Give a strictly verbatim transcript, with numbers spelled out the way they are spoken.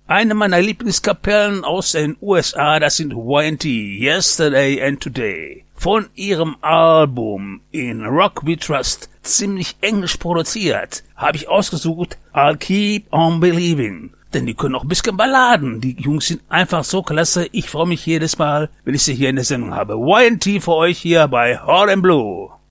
Eine meiner Lieblingskapellen aus den U S A, das sind Y and T, Yesterday and Today. Von ihrem Album In Rock We Trust, ziemlich englisch produziert, habe ich ausgesucht I'll Keep On Believing. Denn die können auch ein bisschen Balladen. Die Jungs sind einfach so klasse. Ich freue mich jedes Mal, wenn ich sie hier in der Sendung habe. Y and T für euch hier bei Hot and Blue.